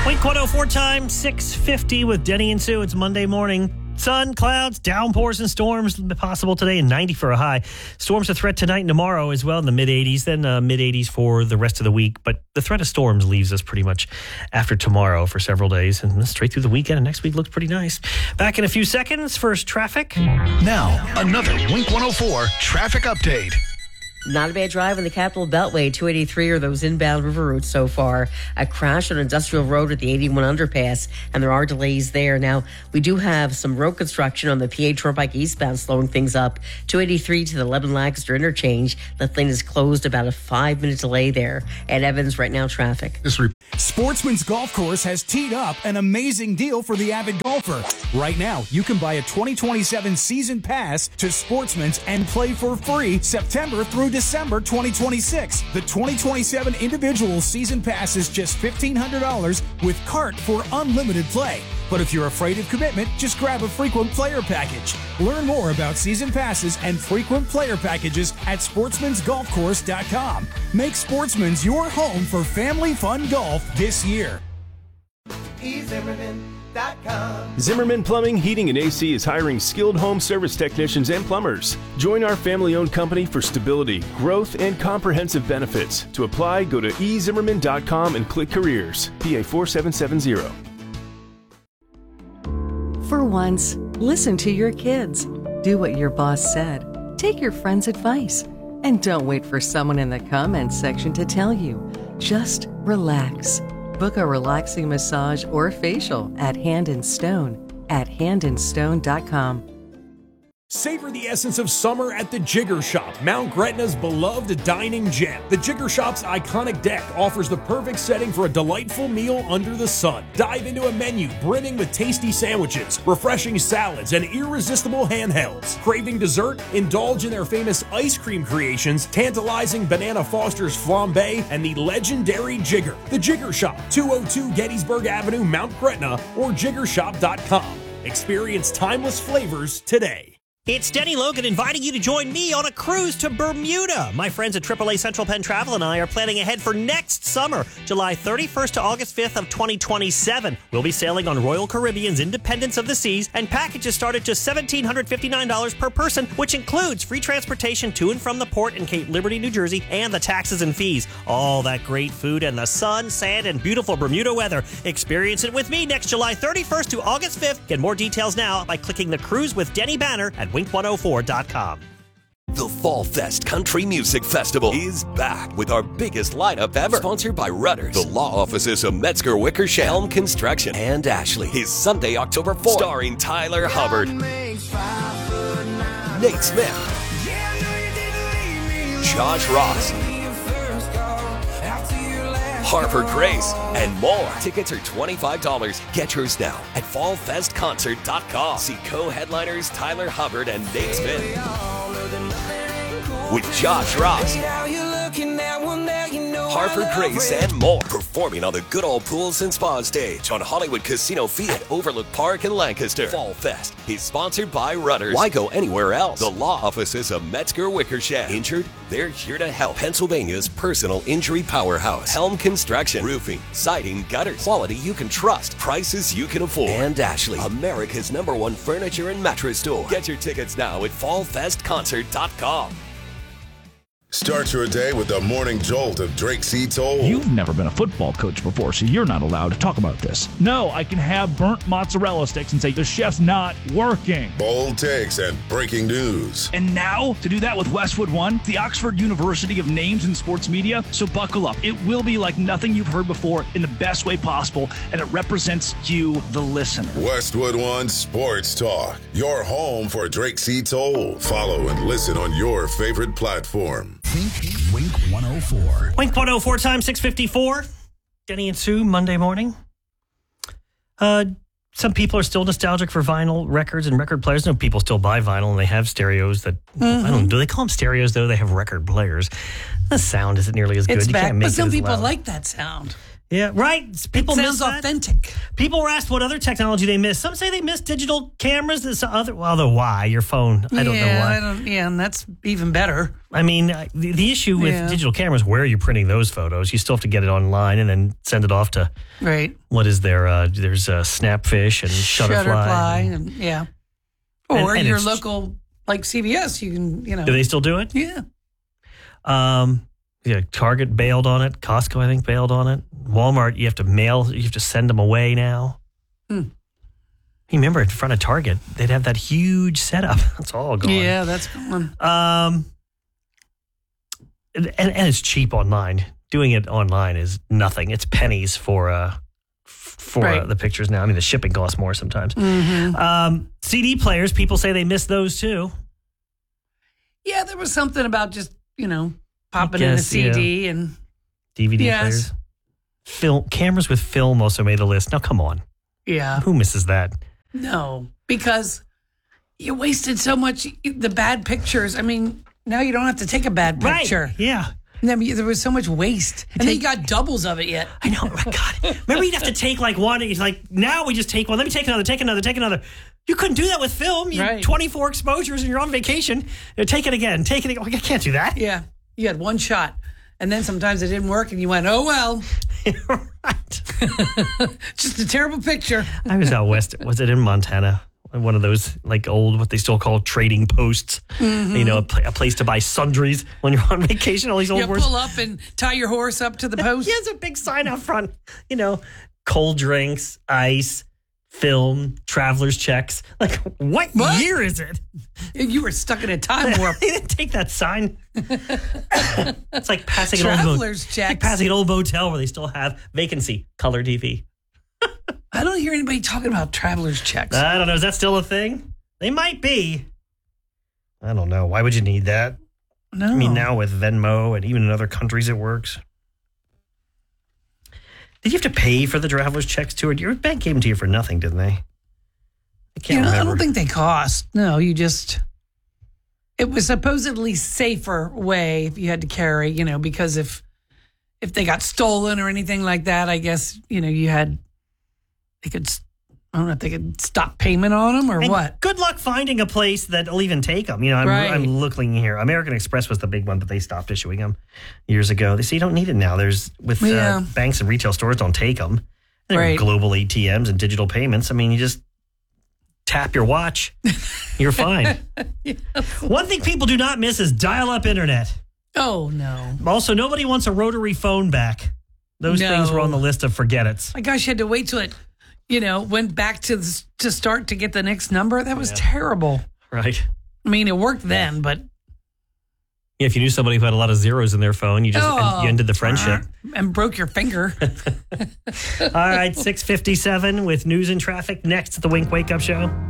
Wink 104 time, 6:50 with Denny and Sue. It's Monday morning. Sun, clouds, downpours, and storms possible today, and 90 for a high. Storms a threat tonight and tomorrow as well in the mid-80s, then mid-80s for the rest of the week. But the threat of storms leaves us pretty much after tomorrow for several days, and straight through the weekend. And next week looks pretty nice. Back in a few seconds. First, traffic. Now, another Wink 104 traffic update. Not a bad drive on the Capital Beltway, 283 are those inbound river routes so far. A crash on Industrial Road at the 81 underpass, and there are delays there. Now, we do have some road construction on the PA Turnpike eastbound slowing things up. 283 to the Lebanon Lancaster interchange. That lane is closed, about a 5-minute delay there. At Evans, right now, traffic. Sportsman's Golf Course has teed up an amazing deal for the avid golfer. Right now, you can buy a 2027 season pass to Sportsman's and play for free September through December 2026. The 2027 individual season pass is just $1,500 with cart for unlimited play. But if you're afraid of commitment, just grab a frequent player package. Learn more about season passes and frequent player packages at sportsmansgolfcourse.com. Make Sportsman's your home for family fun golf this year. Zimmerman Plumbing, Heating, and AC is hiring skilled home service technicians and plumbers. Join our family-owned company for stability, growth, and comprehensive benefits. To apply, go to ezimmerman.com and click Careers. PA 4770. For once, listen to your kids. Do what your boss said. Take your friend's advice. And don't wait for someone in the comments section to tell you. Just relax. Book a relaxing massage or facial at Hand & Stone at handandstone.com. Savor the essence of summer at the Jigger Shop, Mount Gretna's beloved dining gem. The Jigger Shop's iconic deck offers the perfect setting for a delightful meal under the sun. Dive into a menu brimming with tasty sandwiches, refreshing salads, and irresistible handhelds. Craving dessert? Indulge in their famous ice cream creations, tantalizing Banana Foster's flambe, and the legendary Jigger. The Jigger Shop, 202 Gettysburg Avenue, Mount Gretna, or jiggershop.com. Experience timeless flavors today. It's Denny Logan inviting you to join me on a cruise to Bermuda. My friends at AAA Central Penn Travel and I are planning ahead for next summer, July 31st to August 5th of 2027. We'll be sailing on Royal Caribbean's Independence of the Seas, and packages start at just $1,759 per person, which includes free transportation to and from the port in Cape Liberty, New Jersey, and the taxes and fees. All that great food and the sun, sand, and beautiful Bermuda weather. Experience it with me next July 31st to August 5th. Get more details now by clicking the Cruise with Denny banner at wink104.com. The Fall Fest Country Music Festival is back with our biggest lineup ever. Sponsored by Rudders, the law offices of Metzger Wickersham, Helm Construction, and Ashley. Is Sunday, October 4th. Starring Tyler Hubbard, Nate Smith, Josh Ross, Harper Grace, and more. Tickets are $25. Get yours now at fallfestconcert.com. See co-headliners Tyler Hubbard and Nate Smith with Josh Ross, Harper Grace, and more. Performing on the Good Old Pools and Spa stage on Hollywood Casino Field at Overlook Park in Lancaster. Fall Fest is sponsored by Rudders. Why go anywhere else? The law offices of Metzger Wickersham. Injured? They're here to help. Pennsylvania's personal injury powerhouse. Helm Construction. Roofing, siding, gutters. Quality you can trust. Prices you can afford. And Ashley, America's #1 furniture and mattress store. Get your tickets now at fallfestconcert.com. Start your day with the morning jolt of Drake C. Toll. You've never been a football coach before, so you're not allowed to talk about this. No, I can have burnt mozzarella sticks and say the chef's not working. Bold takes and breaking news. And now, to do that with Westwood One, the Oxford University of names in sports media, so buckle up. It will be like nothing you've heard before in the best way possible, and it represents you, the listener. Westwood One Sports Talk, your home for Drake C. Toll. Follow and listen on your favorite platform. Think Wink 104. Wink 104 time, 6:54. Denny and Sue, Monday morning. Some people are still nostalgic for vinyl records and record players. No, people still buy vinyl and they have stereos that, I don't know, do they call them stereos though? They have record players. The sound isn't nearly as good. It's You back, can't make but some it as people loud. like that sound. Yeah, right. People It miss sounds that. authentic. People were asked what other technology they miss. Some say they miss digital cameras. This other, why? Your phone. I don't know why. And that's even better. I mean, the issue with digital cameras, where are you printing those photos? You still have to get it online and then send it off to, what is there? There's Snapfish and Shutterfly. And or and your it's- local, like CVS, you can, Do they still do it? Yeah. Target bailed on it. Costco, I think, bailed on it. Walmart, you have to send them away now. You remember in front of Target, they'd have that huge setup. That's all gone. Yeah, that's gone. And it's cheap online. Doing it online is nothing. It's pennies for the pictures now. I mean, the shipping costs more sometimes. CD players, people say they miss those too. Yeah, there was something about just, popping in a CD and DVD players. Cameras with film also made the list. Now, come on. Yeah. Who misses that? No, because you wasted so much, the bad pictures. I mean, now you don't have to take a bad picture. Right. Yeah. I mean, there was so much waste. And then you got doubles of it yet. I know. Oh my God. Remember, you'd have to take like one. It's like, now we just take one. Let me take another. You couldn't do that with film. You had 24 exposures and you're on vacation. Take it again. I can't do that. Yeah. You had one shot. And then sometimes it didn't work and you went, oh, well. Right. Just a terrible picture. I was out west. Was it in Montana? One of those like old, what they still call trading posts. A place to buy sundries when you're on vacation. All these old words. Pull up and tie your horse up to the post. There's a big sign out front. Cold drinks, ice, film, traveler's checks. Like, what year is it? You were stuck in a time warp. They didn't take that sign. It's like passing traveler's checks. Like passing an old motel where they still have vacancy, color TV. I don't hear anybody talking about traveler's checks. I don't know. Is that still a thing? They might be. I don't know. Why would you need that? No. I mean, now with Venmo and even in other countries it works. Did you have to pay for the traveler's checks too? Or your bank gave them to you for nothing, didn't they? I can't remember. I don't think they cost. No, it was supposedly safer way if you had to carry, because if they got stolen or anything like that, I guess, they could, I don't know if they could stop payment on them or what. Good luck finding a place that'll even take them. I'm looking here. American Express was the big one, but they stopped issuing them years ago. They say you don't need it now. Banks and retail stores don't take them. There are global ATMs and digital payments. I mean, you just tap your watch. You're fine. One thing people do not miss is dial-up internet. Oh, no. Also, nobody wants a rotary phone back. Those things were on the list of forget-its. My gosh, you had to wait till it, went back to start to get the next number. That was terrible. Right. I mean, it worked then, but... Yeah, if you knew somebody who had a lot of zeros in their phone, you you ended the friendship. And broke your finger. All right, 6:57 with news and traffic next at the Wink Wake Up Show.